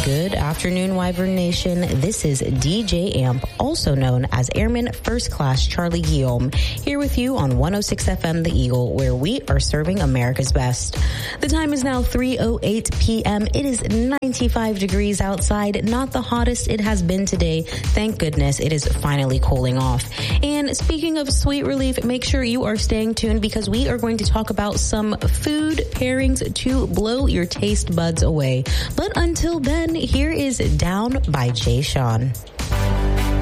Good afternoon, Wyvern Nation. This is DJ Amp, also known as Airman First Class Charlie Guillaume, here with you on 106 FM The Eagle, where we are serving America's best. The time is now 3:08 p.m. It is 95 degrees outside, not the hottest it has been today. Thank goodness it is finally cooling off. And speaking of sweet relief, make sure you are staying tuned because we are going to talk about some food pairings to blow your taste buds away. But until then, here is Down by Jay Sean.